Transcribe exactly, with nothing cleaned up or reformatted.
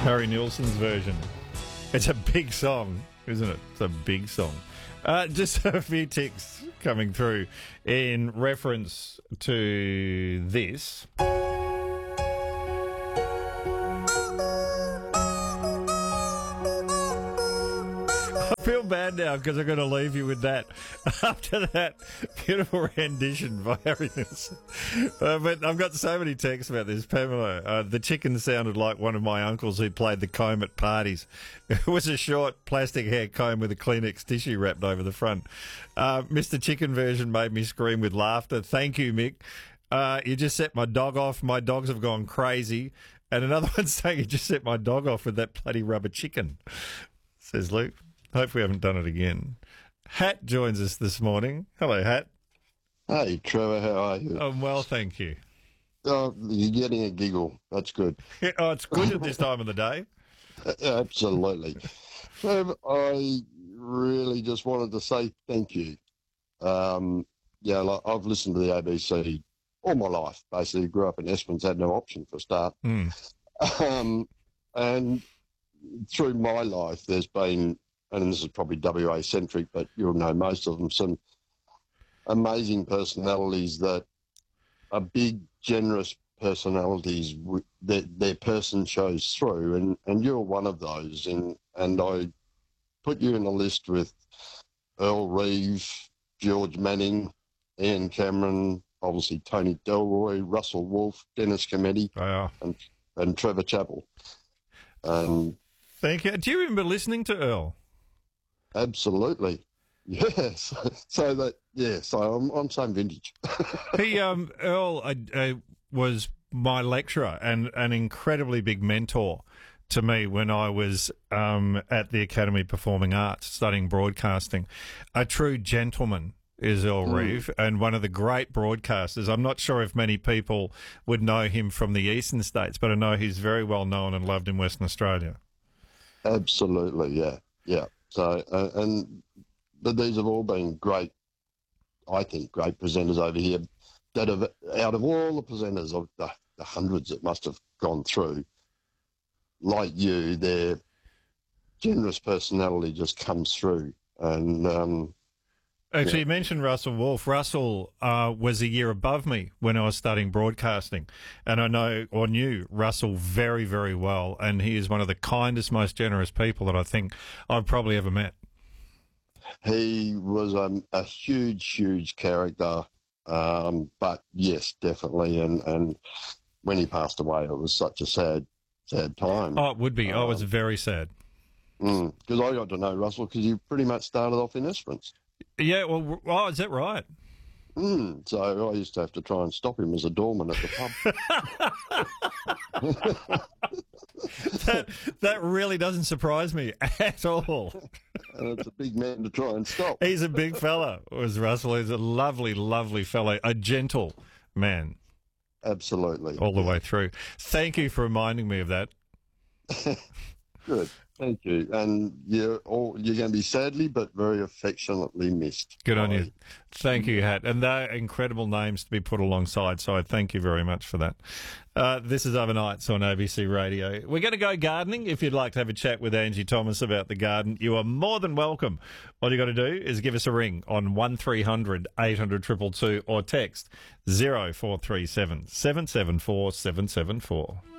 Harry Nilsson's version. It's a big song, isn't it? It's a big song. Uh, just a few ticks coming through in reference to this. I feel bad now because I'm going to leave you with that after that beautiful rendition by Harry Nilsson. Uh, but I've got so many texts about this, Pamela. Uh, the chicken sounded like one of my uncles who played the comb at parties. It was a short plastic hair comb with a Kleenex tissue wrapped over the front. Uh, Mister Chicken version made me scream with laughter. Thank you, Mick. Uh, you just set my dog off. My dogs have gone crazy. And another one saying you just set my dog off with that bloody rubber chicken, says Luke. Hope we haven't done it again. Hat joins us this morning. Hello, Hat. Hey, Trevor, how are you? I'm well, thank you. Oh, you're getting a giggle. That's good. Oh, it's good at this time of the day. Absolutely. Trevor, I really just wanted to say thank you. Um, yeah, like, I've listened to the A B C all my life. Basically, grew up in Esperance, had no option for a start. Mm. Um, and through my life, there's been, and this is probably W A centric, but you'll know most of them, some amazing personalities that are big, generous personalities. Their, their person shows through, and, and you're one of those. And, and I put you in a list with Earl Reeve, George Manning, Ian Cameron, obviously Tony Delroy, Russell Wolfe, Dennis Cometti, Oh. and, and Trevor Chappell. Um, Thank you. Do you remember listening to Earl? Absolutely. Yes. So that, yeah, so I'm, I'm same vintage. He, um, Earl uh, uh, was my lecturer and an incredibly big mentor to me when I was um, at the Academy of Performing Arts studying broadcasting. A true gentleman is Earl Mm. Reeve, and one of the great broadcasters. I'm not sure if many people would know him from the eastern states, but I know he's very well known and loved in Western Australia. Absolutely, yeah, yeah. So, uh, and but these have all been great, I think, great presenters over here that have, out of all the presenters of the, the hundreds that must have gone through, like you, their generous personality just comes through. And um, Actually, yeah. you mentioned Russell Wolfe. Russell uh, was a year above me when I was studying broadcasting, and I know or knew Russell very, very well, and he is one of the kindest, most generous people that I think I've probably ever met. He was um, a huge, huge character, um, but yes, definitely. And, and when he passed away, it was such a sad, sad time. Oh, it would be. Um, I was very sad. Because mm, I got to know Russell because he pretty much started off in Esperance. Yeah, well, oh, is that right? Mm, so I used to have to try and stop him as a doorman at the pub. that, that really doesn't surprise me at all. And it's a big man to try and stop. He's a big fella, was Russell. He's a lovely, lovely fellow, a gentle man. Absolutely. All the way through. Thank you for reminding me of that. Good. Thank you. And you're, all, you're going to be sadly but very affectionately missed. Good on you. Thank you, Hat. And they're incredible names to be put alongside, so I thank you very much for that. Uh, this is Overnights on A B C Radio. We're going to go gardening. If you'd like to have a chat with Angie Thomas about the garden, you are more than welcome. All you got to do is give us a ring on one three hundred eight hundred two two two or text zero four three seven seven seven four seven seven four.